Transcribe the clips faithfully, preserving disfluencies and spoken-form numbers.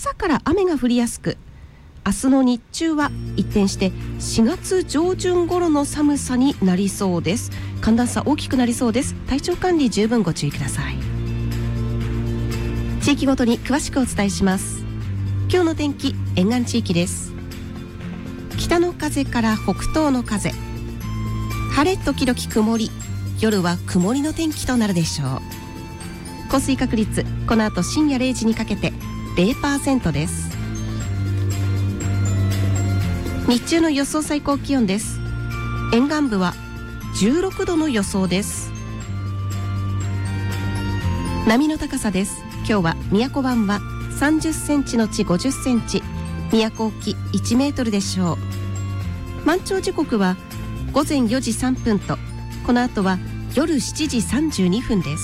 朝から雨が降りやすく、明日の日中は一転してしがつ上旬頃の寒さになりそうです。寒暖差大きくなりそうです。体調管理十分ご注意ください。地域ごとに詳しくお伝えします。今日の天気、沿岸地域です。北の風から北東の風、晴れ時々曇り、夜は曇りの天気となるでしょう。降水確率、この後深夜れいじにかけて ゼロパーセント です。日中の予想最高気温です。沿岸部はじゅうろくどの予想です。波の高さです。今日は宮古湾はさんじゅっセンチのちごじゅっセンチ、宮古沖いちメートルでしょう。満潮時刻はごぜんよじさんぷんと、この後は夜しちじさんじゅうにふんです。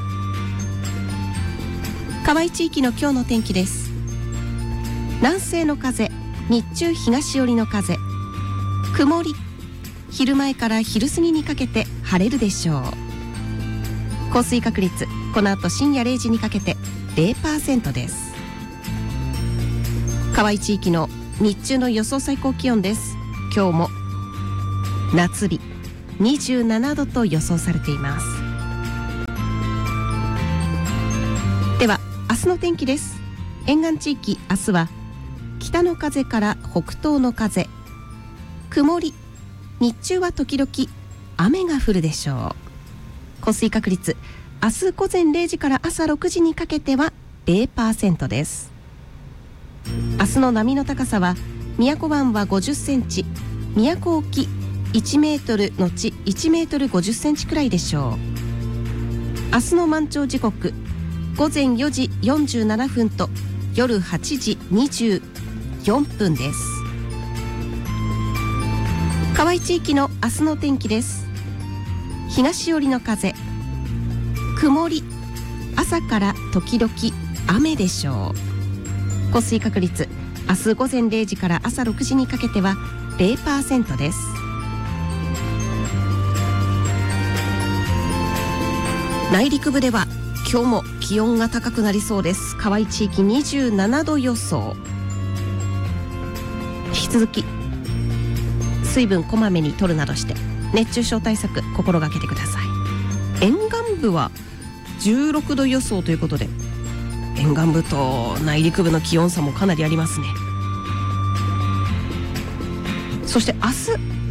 河合地域の今日の天気です。南西の風、日中東寄りの風、曇り、昼前から昼過ぎにかけて晴れるでしょう。降水確率、この後深夜れいじにかけて ゼロパーセント です。河合地域の日中の予想最高気温です。今日も夏日にじゅうななどと予想されています。では明日の天気です。沿岸地域、明日は北の風から北東の風、曇り、日中は時々雨が降るでしょう。降水確率、明日午前れいじから朝ろくじにかけては ゼロパーセント です。明日の波の高さは宮古湾はごじゅっセンチ、宮古沖いちメートルのちいちメートルごじゅっセンチくらいでしょう。明日の満潮時刻、ごぜんよじよんじゅうななふんと夜はちじにじゅうよんぷんです。河合地域の明日の天気です。東寄りの風、曇り、朝から時々雨でしょう。降水確率、明日午前れいじから朝ろくじにかけては ゼロパーセント です。内陸部では今日も気温が高くなりそうです。河合地域にじゅうななど予想。引き続き水分こまめに取るなどして熱中症対策心がけてください。沿岸部はじゅうろくど予想ということで、沿岸部と内陸部の気温差もかなりありますね。そして明日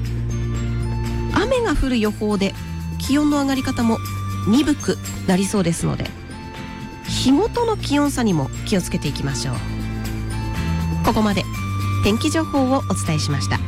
雨が降る予報で、気温の上がり方も鈍くなりそうですので、日ごとの気温差にも気をつけていきましょう。ここまで天気情報をお伝えしました。